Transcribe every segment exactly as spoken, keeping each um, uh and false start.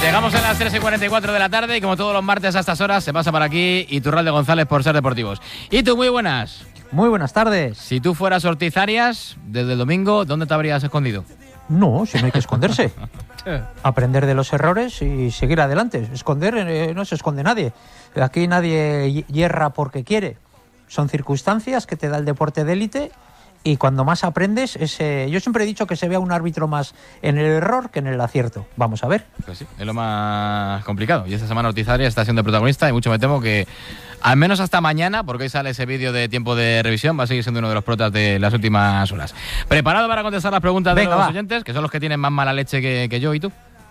Llegamos a las tres y cuarenta y cuatro de la tarde y como todos los martes a estas horas se pasa por aquí Iturralde González por Ser Deportivos. Y tú, muy buenas. Muy buenas tardes. Si tú fueras Ortiz Arias, desde el domingo, ¿dónde te habrías escondido? No, si no hay que esconderse. Aprender de los errores y seguir adelante. Esconder, eh, no se esconde nadie. Aquí nadie hierra porque quiere. Son circunstancias que te da el deporte de élite. Y cuando más aprendes, es, eh, yo siempre he dicho que se vea un árbitro más en el error que en el acierto. Vamos a ver. Pues sí, es lo más complicado. Y esta semana Ortiz Arias está siendo protagonista y mucho me temo que, al menos hasta mañana, porque hoy sale ese vídeo de tiempo de revisión, va a seguir siendo uno de los protas de las últimas horas. ¿Preparado para contestar las preguntas venga, de los va. oyentes, que son los que tienen más mala leche que, que yo y tú?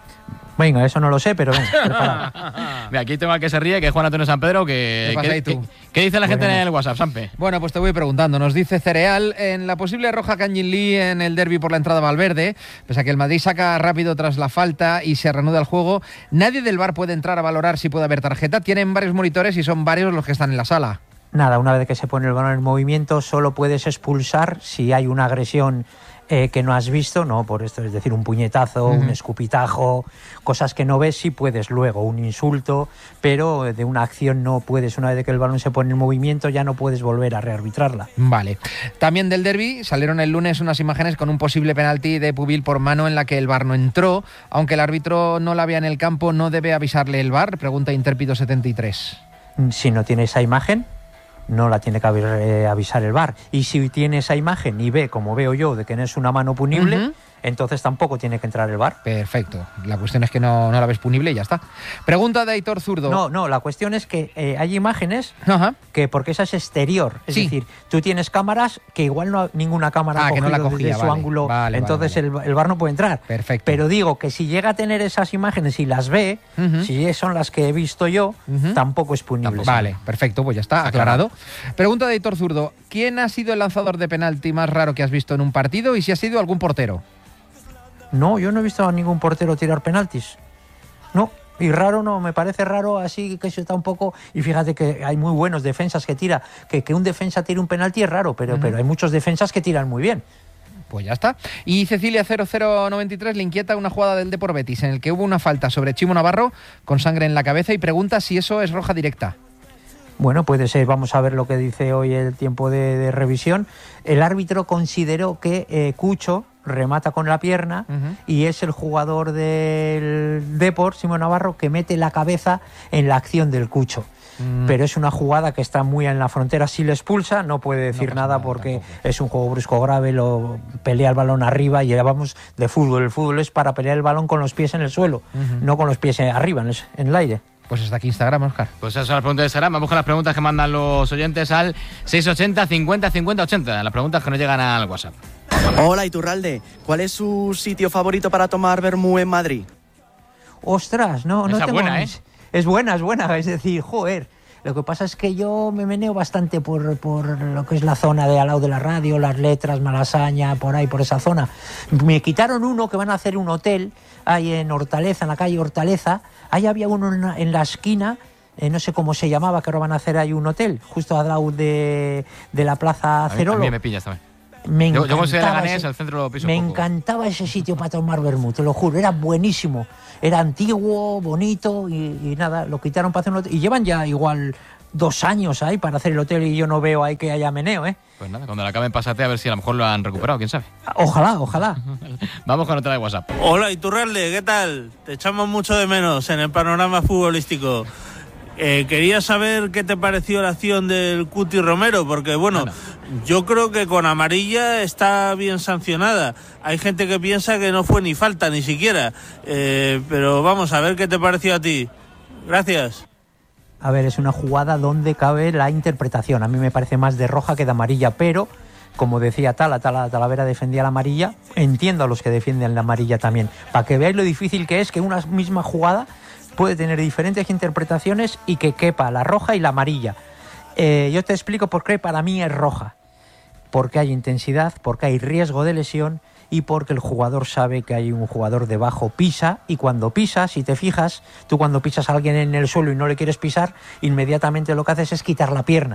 Venga, eso no lo sé, pero venga. Mira, aquí tengo al que se ríe, que es Juan Antonio San Pedro, que, ¿Qué, que, que, ¿qué dice la gente bueno. en el WhatsApp, Sampe? Bueno, pues te voy preguntando. Nos dice Cereal, en la posible roja Kangin Lee en el derbi por la entrada a Valverde, pese a que el Madrid saca rápido tras la falta y se reanuda el juego, nadie del V A R puede entrar a valorar si puede haber tarjeta. Tienen varios monitores y son varios los que están en la sala. Nada, una vez que se pone el balón en movimiento, solo puedes expulsar si hay una agresión Eh, que no has visto, no por esto, es decir, un puñetazo, uh-huh. un escupitajo, cosas que no ves, sí puedes luego, un insulto, pero de una acción no puedes, una vez que el balón se pone en movimiento ya no puedes volver a rearbitrarla. Vale. También del derbi salieron el lunes unas imágenes con un posible penalti de Pubil por mano en la que el V A R no entró, aunque el árbitro no la vea en el campo, ¿no debe avisarle el V A R? Pregunta Intérpido setenta y tres. Si no tiene esa imagen, no la tiene que eh, avisar el V A R. Y si tiene esa imagen y ve, como veo yo, de que no es una mano punible, uh-huh. entonces tampoco tiene que entrar el V A R. Perfecto. La cuestión es que no, no la ves punible y ya está. Pregunta de Aitor Zurdo. No, no, la cuestión es que eh, hay imágenes uh-huh. que, porque esa es exterior, es sí. decir, tú tienes cámaras que igual no ninguna cámara ah, ha que no la cogía, desde su vale, ángulo, vale, entonces vale, vale. El, el V A R no puede entrar. Perfecto. Pero digo que si llega a tener esas imágenes y las ve, uh-huh. si son las que he visto yo, uh-huh. tampoco es punible. Tampoco. Vale, perfecto, pues ya está, aclarado. Pregunta de Aitor Zurdo. ¿Quién ha sido el lanzador de penalti más raro que has visto en un partido y si ha sido algún portero? No, yo no he visto a ningún portero tirar penaltis. No, y raro no, me parece raro así que eso está un poco... Y fíjate que hay muy buenos defensas que tira, que, que un defensa tire un penalti es raro, pero, uh-huh. pero hay muchos defensas que tiran muy bien. Pues ya está. Y Cecilia cero cero noventa y tres le inquieta una jugada del Depor Betis en el que hubo una falta sobre Chimo Navarro con sangre en la cabeza y pregunta si eso es roja directa. Bueno, puede ser, vamos a ver lo que dice hoy el tiempo de, de revisión. El árbitro consideró que eh, Cucho remata con la pierna uh-huh. y es el jugador del Depor, Chimo Navarro, que mete la cabeza en la acción del Cucho. Mm. Pero es una jugada que está muy en la frontera. Si le expulsa no puede decir no nada, nada porque tampoco. Es un juego brusco grave, lo pelea el balón arriba y ya vamos de fútbol. El fútbol es para pelear el balón con los pies en el suelo, uh-huh. no con los pies arriba, en el, en el aire. Pues hasta aquí Instagram, Óscar. Pues esas son las preguntas de Instagram. Vamos con las preguntas que mandan los oyentes al seis ochenta cincuenta cincuenta ochenta. Las preguntas que nos llegan al WhatsApp. Hola, Iturralde. ¿Cuál es su sitio favorito para tomar vermú en Madrid? Ostras, no, no Esa tengo... buena, ¿eh? Es buena, es buena. Es decir, joder... Lo que pasa es que yo me meneo bastante por, por lo que es la zona de al lado de la radio, Las Letras, Malasaña, por ahí, por esa zona. Me quitaron uno que van a hacer un hotel ahí en Hortaleza, en la calle Hortaleza. Ahí había uno en la, en la esquina, eh, no sé cómo se llamaba, que ahora van a hacer ahí un hotel, justo al lado de, de la Plaza Cerolo. A mí, a mí me pillas también. Me yo, yo soy de Leganés, ese, al centro lo piso me poco. encantaba ese sitio para tomar vermut, te lo juro, era buenísimo. Era antiguo, bonito y, y nada, lo quitaron para hacer un hotel. Y llevan ya igual... dos años ahí para hacer el hotel y yo no veo ahí que haya meneo, ¿eh? Pues nada, cuando la acaben pásate a ver si a lo mejor lo han recuperado, quién sabe. Ojalá, ojalá. Vamos con otra de WhatsApp. Hola, Iturralde, ¿qué tal? Te echamos mucho de menos en el panorama futbolístico. Eh, quería saber qué te pareció la acción del Cuti Romero, porque bueno, bueno, yo creo que con amarilla está bien sancionada. Hay gente que piensa que no fue ni falta, ni siquiera. Eh, pero vamos a ver qué te pareció a ti. Gracias. A ver, es una jugada donde cabe la interpretación. A mí me parece más de roja que de amarilla, pero, como decía Tala, Tala Talavera defendía la amarilla, entiendo a los que defienden la amarilla también, para que veáis lo difícil que es que una misma jugada puede tener diferentes interpretaciones y que quepa la roja y la amarilla. Eh, yo te explico por qué para mí es roja. Porque hay intensidad, porque hay riesgo de lesión y porque el jugador sabe que hay un jugador debajo, pisa, y cuando pisa, si te fijas, tú cuando pisas a alguien en el suelo y no le quieres pisar, inmediatamente lo que haces es quitar la pierna.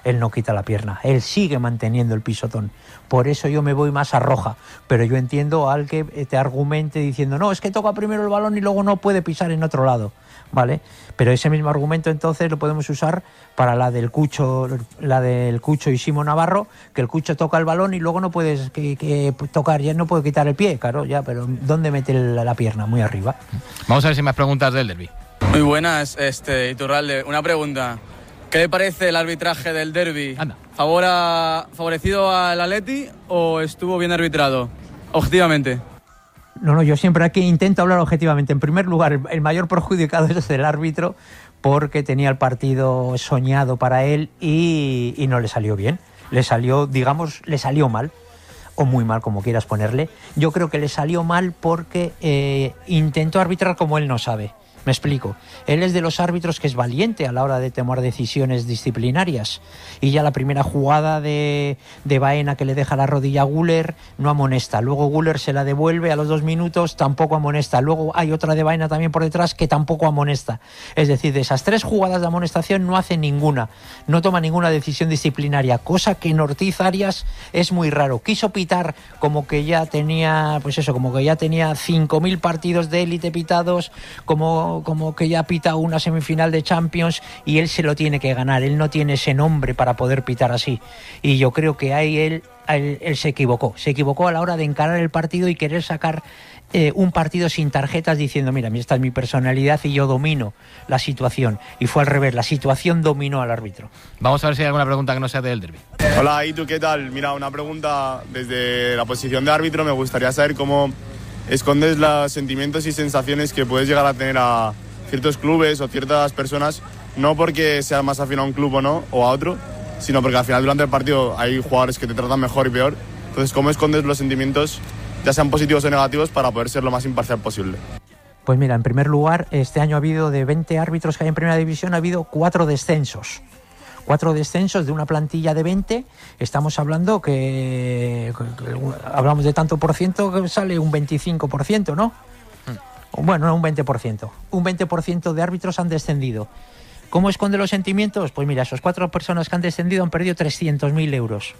él no quita la pierna, él sigue manteniendo el pisotón. Por eso yo me voy más a roja, pero yo entiendo al que te argumente diciendo no, es que toca primero el balón y luego no puede pisar en otro lado, ¿vale? Pero ese mismo argumento entonces lo podemos usar para la del Cucho, la del Cucho y Simo Navarro, que el Cucho toca el balón y luego no puedes que, que tocar, ya no puede quitar el pie, claro, ya, pero ¿dónde mete la, la pierna? Muy arriba. Vamos a ver si más preguntas del derbi. Muy buenas, este Iturralde. Una pregunta. ¿Qué le parece el arbitraje del derbi? Anda. ¿Favor a, ¿Favorecido al Atleti o estuvo bien arbitrado? Objetivamente. No, no, yo siempre aquí intento hablar objetivamente. En primer lugar, el, el mayor perjudicado es el árbitro porque tenía el partido soñado para él y, y no le salió bien. Le salió, digamos, le salió mal. O muy mal, como quieras ponerle. Yo creo que le salió mal porque eh, intentó arbitrar como él no sabe. Me explico. Él es de los árbitros que es valiente a la hora de tomar decisiones disciplinarias. Y ya la primera jugada de, de Baena que le deja la rodilla a Güler no amonesta. Luego Güler se la devuelve a los dos minutos, tampoco amonesta. Luego hay otra de Baena también por detrás que tampoco amonesta. Es decir, de esas tres jugadas de amonestación no hace ninguna. No toma ninguna decisión disciplinaria, cosa que en Ortiz Arias es muy raro. Quiso pitar como que ya tenía, pues eso, como que ya tenía cinco mil partidos de élite pitados, como como que ya pita una semifinal de Champions y él se lo tiene que ganar, él no tiene ese nombre para poder pitar así, y yo creo que ahí él, él, él se equivocó, se equivocó a la hora de encarar el partido y querer sacar eh, un partido sin tarjetas diciendo mira, esta es mi personalidad y yo domino la situación, y fue al revés, la situación dominó al árbitro. Vamos a ver si hay alguna pregunta que no sea del derbi. Hola, ¿y tú qué tal? Mira, una pregunta desde la posición de árbitro, me gustaría saber cómo escondes los sentimientos y sensaciones que puedes llegar a tener a ciertos clubes o ciertas personas, no porque seas más afín a un club o no, o a otro, sino porque al final durante el partido hay jugadores que te tratan mejor y peor. Entonces, ¿cómo escondes los sentimientos, ya sean positivos o negativos, para poder ser lo más imparcial posible? Pues mira, en primer lugar, este año ha habido de veinte árbitros que hay en Primera División, ha habido cuatro descensos. Cuatro descensos de una plantilla de veinte, estamos hablando que, que, que hablamos de tanto por ciento que sale un veinticinco por ciento, ¿no? Hmm. Bueno, no un veinte por ciento. Un veinte por ciento de árbitros han descendido. ¿Cómo esconde los sentimientos? Pues mira, esos cuatro personas que han descendido han perdido trescientos mil euros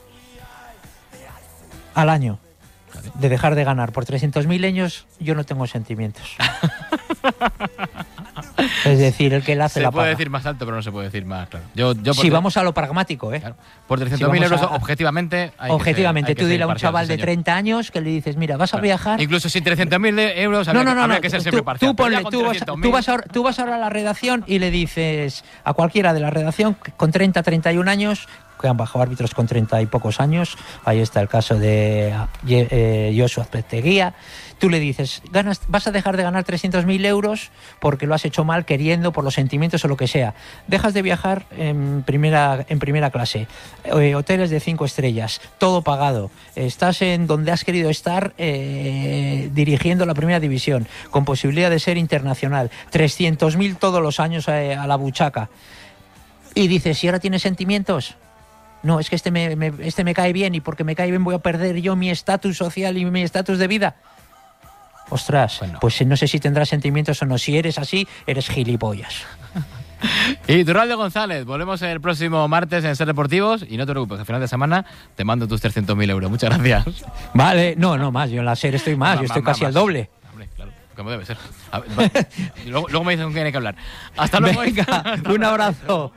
al año de dejar de ganar. Por trescientos mil años yo no tengo sentimientos. Es decir, el que la hace se la paga. Se puede decir más alto, pero no se puede decir más claro. Yo, yo si vamos a lo pragmático, ¿eh? Claro. Por trescientos mil si euros, a, objetivamente... Hay objetivamente, que ser, hay tú dile a un parcial, chaval sí, de treinta años que le dices, mira, vas a claro. viajar... Incluso sin trescientos mil euros habría, no, no, no, habría no, que ser tú, siempre parcial. Tú, ponle, tú, vas, tú, vas a, tú vas ahora a la redacción y le dices a cualquiera de la redacción con treinta, treinta y un años, que han bajado árbitros con treinta y pocos años, ahí está el caso de eh, Joshua Azpeitia. Tú le dices, ganas, vas a dejar de ganar trescientos mil euros porque lo has hecho mal, queriendo, por los sentimientos o lo que sea. Dejas de viajar en primera, en primera clase, eh, hoteles de cinco estrellas, todo pagado. Estás en donde has querido estar eh, dirigiendo la Primera División, con posibilidad de ser internacional. trescientos mil todos los años eh, a la buchaca. Y dices, ¿y ahora tienes sentimientos? No, es que este me, me, este me cae bien y porque me cae bien voy a perder yo mi estatus social y mi estatus de vida. Ostras, bueno. Pues no sé si tendrás sentimientos o no. Si eres así, eres gilipollas. Y Iturralde González, volvemos el próximo martes en Ser Deportivos y no te preocupes, al final de semana te mando tus trescientos mil euros. Muchas gracias. Vale, no, no más, yo en la SER estoy más, no, yo estoy más, casi más. al doble. Hombre, claro, como debe ser. A ver, vale. luego, luego me dicen con quién hay que hablar. Hasta luego. Venga, hasta un abrazo.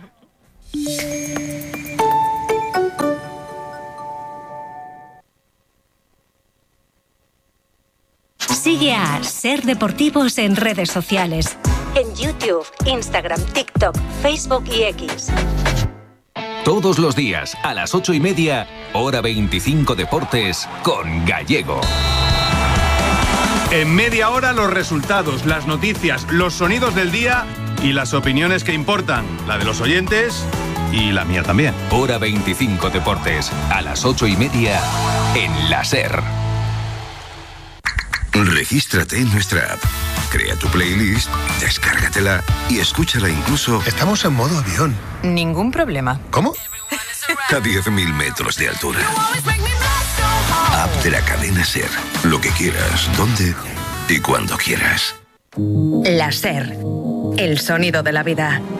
Sigue a Ser Deportivos en redes sociales. En YouTube, Instagram, TikTok, Facebook y X. Todos los días, a las ocho y media, hora veinticinco Deportes, con Gallego. En media hora los resultados, las noticias, los sonidos del día y las opiniones que importan. La de los oyentes y la mía también. Hora veinticinco Deportes, a las ocho y media, en la SER. Regístrate en nuestra app, crea tu playlist, descárgatela y escúchala incluso... Estamos en modo avión. Ningún problema. ¿Cómo? A diez mil metros de altura. App de la cadena SER. Lo que quieras, donde y cuando quieras. La SER. El sonido de la vida.